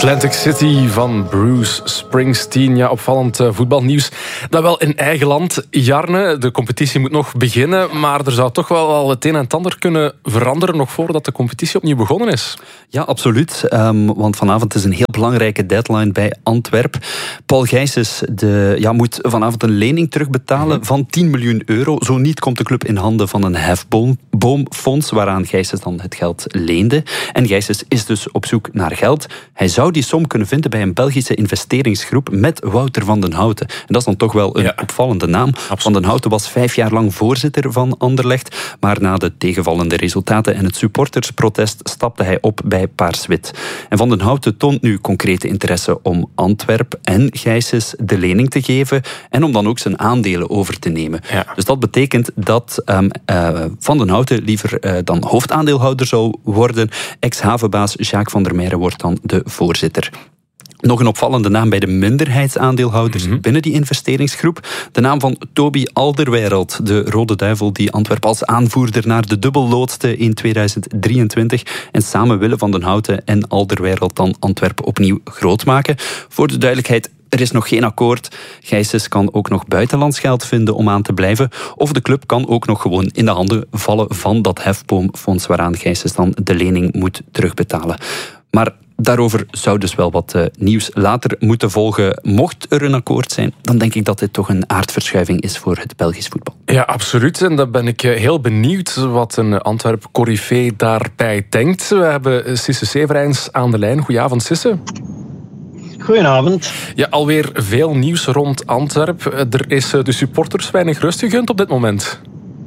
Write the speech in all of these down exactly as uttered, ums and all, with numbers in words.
Atlantic City van Bruce Springsteen. Ja, opvallend uh, voetbalnieuws. Dat wel in eigen land. Jarne, de competitie moet nog beginnen, maar er zou toch wel al het een en het ander kunnen veranderen nog voordat de competitie opnieuw begonnen is. Ja, absoluut. Um, want vanavond is een heel belangrijke deadline bij Antwerpen. Paul Gijsens de, ja, moet vanavond een lening terugbetalen mm-hmm. van tien miljoen euro. Zo niet komt de club in handen van een hefboomfonds waaraan Gijsens dan het geld leende. En Gijsens is dus op zoek naar geld. Hij zou die som kunnen vinden bij een Belgische investeringsgroep met Wouter van den Houten. En dat is dan toch wel een ja. opvallende naam. Absoluut. Van den Houten was vijf jaar lang voorzitter van Anderlecht, maar na de tegenvallende resultaten en het supportersprotest stapte hij op bij Paars-Wit. En Van den Houten toont nu concrete interesse om Antwerpen en Gijsens de lening te geven en om dan ook zijn aandelen over te nemen. Ja. Dus dat betekent dat um, uh, Van den Houten liever uh, dan hoofdaandeelhouder zou worden. Ex-havenbaas Jacques van der Meijeren wordt dan de voorzitter. Nog een opvallende naam bij de minderheidsaandeelhouders mm-hmm. binnen die investeringsgroep. De naam van Toby Alderweireld, de Rode Duivel die Antwerpen als aanvoerder naar de dubbel loodste in tweeduizend drieëntwintig. En samen willen Van den Houten en Alderweireld dan Antwerpen opnieuw groot maken. Voor de duidelijkheid, er is nog geen akkoord. Gijsens kan ook nog buitenlands geld vinden om aan te blijven. Of de club kan ook nog gewoon in de handen vallen van dat hefboomfonds waaraan Gijsens dan de lening moet terugbetalen. Maar daarover zou dus wel wat uh, nieuws later moeten volgen. Mocht er een akkoord zijn, dan denk ik dat dit toch een aardverschuiving is voor het Belgisch voetbal. Ja, absoluut. En dan ben ik heel benieuwd wat een Antwerp-corifee daarbij denkt. We hebben Sisse Severijns aan de lijn. Goedenavond, Sisse. Goedenavond. Ja, alweer veel nieuws rond Antwerpen. Er is de supporters weinig rust gegund op dit moment.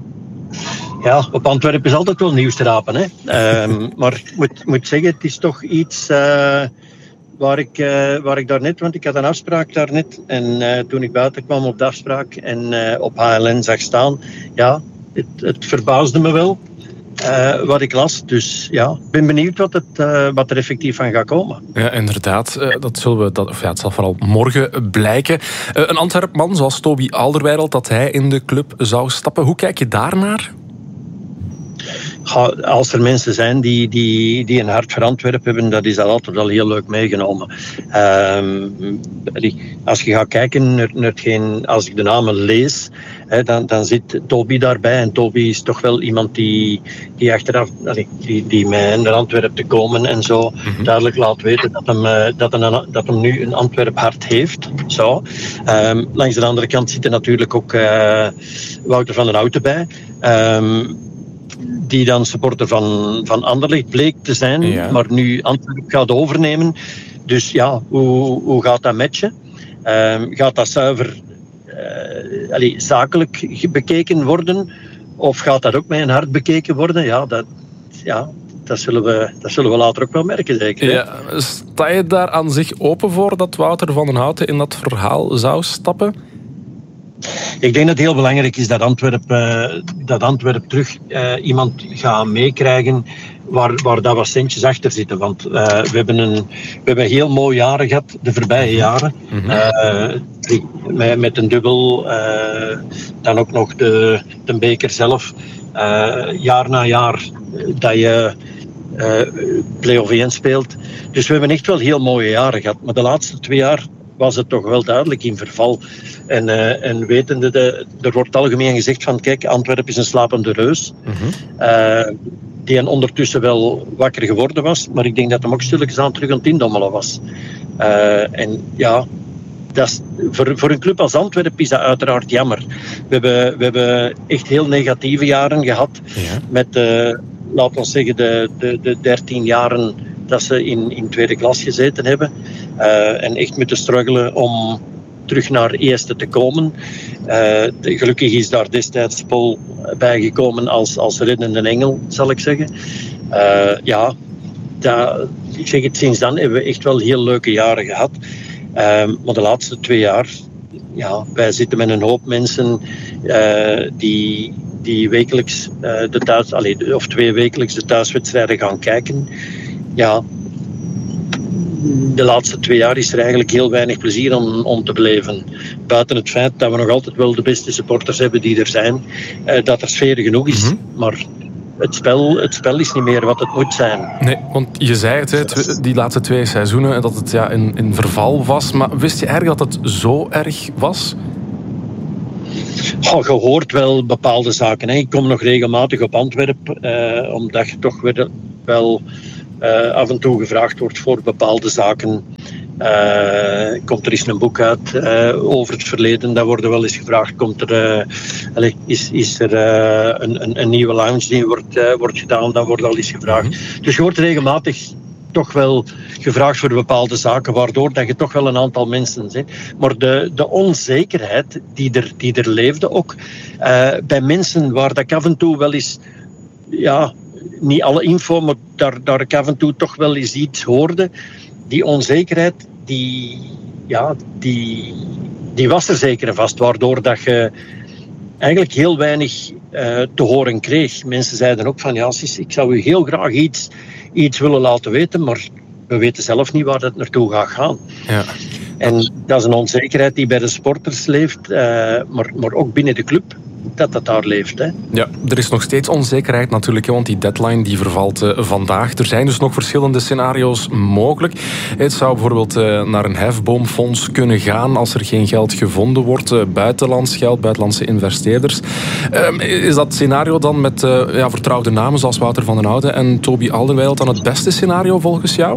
Ja, op Antwerpen is altijd wel nieuws te rapen. Hè. Um, maar ik moet, moet zeggen, het is toch iets uh, waar, ik, uh, waar ik daarnet... Want ik had een afspraak daarnet. En uh, toen ik buiten kwam op de afspraak en uh, op H L N zag staan... Ja, het, het verbaasde me wel uh, wat ik las. Dus ja, ik ben benieuwd wat, het, uh, wat er effectief van gaat komen. Ja, inderdaad. Uh, dat zullen we, dat, of ja, het zal vooral morgen blijken. Uh, een Antwerpman zoals Toby Alderweireld, dat hij in de club zou stappen. Hoe kijk je daarnaar? Als er mensen zijn die, die, die een hart voor Antwerpen hebben, dat is dat altijd wel heel leuk meegenomen. Um, als je gaat kijken naar, naar hetgeen, als ik de namen lees, hè, dan, dan zit Toby daarbij. En Toby is toch wel iemand die, die achteraf, die, die mij naar Antwerpen te komen en zo mm-hmm. duidelijk laat weten dat hem, dat hem, dat hem nu een Antwerp hart heeft. Zo. Um, langs de andere kant zit er natuurlijk ook uh, Wouter van den Houten bij. Um, die dan supporter van, van Anderlecht bleek te zijn, ja. maar nu Antwerpen gaat overnemen. Dus ja, hoe, hoe gaat dat matchen? Um, gaat dat zuiver uh, allez, zakelijk bekeken worden? Of gaat dat ook met een hart bekeken worden? Ja, dat, ja dat, zullen we, dat zullen we later ook wel merken, zeker. Ja, sta je daar aan zich open voor dat Wouter van den Houten in dat verhaal zou stappen? Ik denk dat het heel belangrijk is dat Antwerpen, uh, dat Antwerpen terug uh, iemand gaat meekrijgen waar, waar daar wat centjes achter zitten. Want uh, we, hebben een, we hebben heel mooie jaren gehad, de voorbije jaren. Mm-hmm. Uh, met, met een dubbel, uh, dan ook nog de, de beker zelf. Uh, jaar na jaar dat je uh, play-off één speelt. Dus we hebben echt wel heel mooie jaren gehad. Maar de laatste twee jaar was het toch wel duidelijk in verval. En, uh, en wetende, de, er wordt algemeen gezegd van, kijk, Antwerpen is een slapende reus. Mm-hmm. Uh, die een ondertussen wel wakker geworden was, maar ik denk dat hem ook stilletjes aan terug aan het indommelen was. Uh, en ja, dat is, voor, voor een club als Antwerpen is dat uiteraard jammer. We hebben, we hebben echt heel negatieve jaren gehad. Ja. Met, uh, laten we zeggen, de, de, de dertien jaren dat ze in, in tweede klas gezeten hebben. Uh, en echt moeten struggelen om terug naar eerste te komen. Uh, de, gelukkig is daar destijds Paul bijgekomen als, als reddende engel, zal ik zeggen. Uh, ja, dat, ik zeg het, sinds dan hebben we echt wel heel leuke jaren gehad. Uh, maar de laatste twee jaar, ja, wij zitten met een hoop mensen uh, die, die wekelijks uh, de thuis, allez, of twee wekelijks de thuiswedstrijden gaan kijken. Ja, de laatste twee jaar is er eigenlijk heel weinig plezier om, om te beleven. Buiten het feit dat we nog altijd wel de beste supporters hebben die er zijn. Uh, dat er sfeer genoeg is. Mm-hmm. Maar het spel, het spel is niet meer wat het moet zijn. Nee, want je zei het, hè, die laatste twee seizoenen, dat het ja, in, in verval was. Maar wist je eigenlijk dat het zo erg was? Oh, je hoort wel bepaalde zaken. Hè. Ik kom nog regelmatig op Antwerpen, eh, omdat je toch weer wel uh, af en toe gevraagd wordt voor bepaalde zaken. Uh, komt er eens een boek uit uh, over het verleden, dat wordt wel eens gevraagd. Komt er, uh, allez, is, is er uh, een, een, een nieuwe lounge die wordt, uh, wordt gedaan, dan wordt al eens gevraagd. Mm-hmm. Dus je wordt regelmatig toch wel gevraagd voor bepaalde zaken, waardoor dat je toch wel een aantal mensen zit. Maar de, de onzekerheid die er, die er leefde ook, uh, bij mensen waar dat ik af en toe wel eens, ja, niet alle info, maar daar, daar ik af en toe toch wel eens iets hoorde, die onzekerheid, die, ja, die, die was er zeker en vast, waardoor dat je eigenlijk heel weinig uh, te horen kreeg. Mensen zeiden ook van, ja, sis, ik zou u heel graag iets, iets willen laten weten, maar we weten zelf niet waar dat naartoe gaat gaan. Ja. En dat is een onzekerheid die bij de sporters leeft, uh, maar, maar ook binnen de club. Dat dat daar leeft. Hè. Ja, er is nog steeds onzekerheid natuurlijk, want die deadline die vervalt uh, vandaag. Er zijn dus nog verschillende scenario's mogelijk. Het zou bijvoorbeeld uh, naar een hefboomfonds kunnen gaan als er geen geld gevonden wordt. Uh, buitenlands geld, buitenlandse investeerders. Uh, is dat scenario dan met uh, ja, vertrouwde namen zoals Wouter van den Oude en Toby Alderweireld dan het beste scenario volgens jou?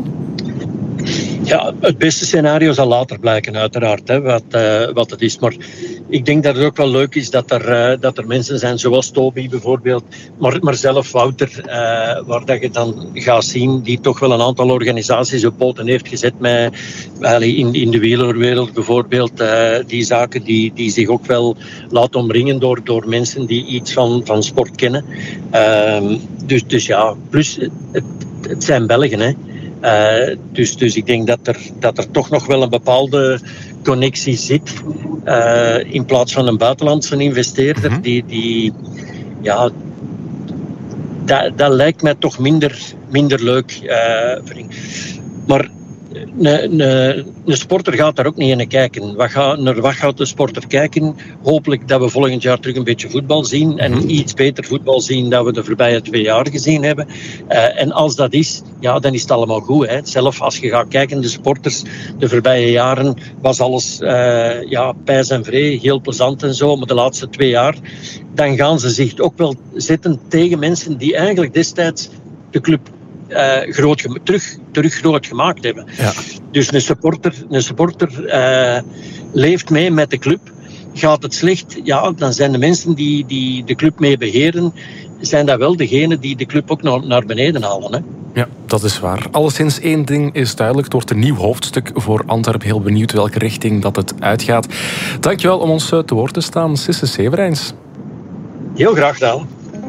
Ja, het beste scenario zal later blijken, uiteraard, hè, wat, uh, wat het is. Maar ik denk dat het ook wel leuk is dat er, uh, dat er mensen zijn, zoals Toby bijvoorbeeld, maar, maar zelf Wouter, uh, waar dat je dan gaat zien, die toch wel een aantal organisaties op poten heeft gezet, met, uh, in, in de wielerwereld bijvoorbeeld, uh, die zaken die, die zich ook wel laten omringen door, door mensen die iets van, van sport kennen. Uh, dus, dus ja, plus het, het zijn Belgen, hè. Uh, dus, dus ik denk dat er, dat er toch nog wel een bepaalde connectie zit. Uh, in plaats van een buitenlandse investeerder. Mm-hmm. Die, die, ja, dat, dat lijkt mij toch minder, minder leuk. Uh, maar een, een, een sporter gaat daar ook niet in kijken. Wat gaat, naar wat gaat de sporter kijken? Hopelijk dat we volgend jaar terug een beetje voetbal zien. En mm-hmm. iets beter voetbal zien dan we de voorbije twee jaar gezien hebben. Uh, en als dat is, ja, dan is het allemaal goed. Hè. Zelf als je gaat kijken, de sporters, de voorbije jaren was alles uh, ja, pijs en vree, heel plezant en zo. Maar de laatste twee jaar, dan gaan ze zich ook wel zetten tegen mensen die eigenlijk destijds de club Uh, groot, terug, terug groot gemaakt hebben. Ja. Dus een supporter, een supporter uh, leeft mee met de club. Gaat het slecht, ja, dan zijn de mensen die, die de club mee beheren, zijn dat wel degenen die de club ook naar, naar beneden halen. Hè? Ja, dat is waar. Alleszins één ding is duidelijk. Het wordt een nieuw hoofdstuk voor Antwerpen. Heel benieuwd welke richting dat het uitgaat. Dankjewel om ons te woord te staan, Sisse Severijns. Heel graag gedaan.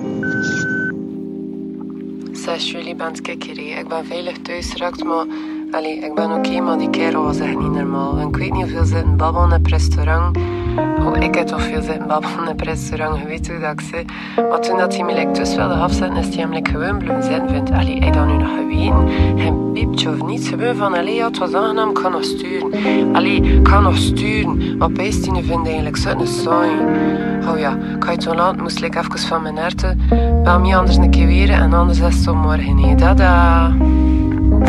Zes jullie bent kikkerie. Ik ben veilig thuis geraakt, maar allee, ik ben oké, okay, maar die kerel was echt niet normaal. En ik weet niet hoeveel zitten babbelen in het restaurant. Oh, ik heb toch veel zitten babbelen in het restaurant, je weet hoe dat ik zei. Maar toen dat hij me like, tussen wilde afzetten, is hij hem like, gewoon blijven zitten. Vindt, allee, ik dan nu nog geweten, geen piepje of niets. Gewoon van, allee, ja, het was aangenaam, ik kan nog sturen. Allee, ik kan nog sturen. Maar bij Stine vindt eigenlijk zo'n saai. Oh ja, ik ga je zo laat, moest ik even van mijn herten. Bel me anders een keer weer en anders is het zo morgen. Hey, dada.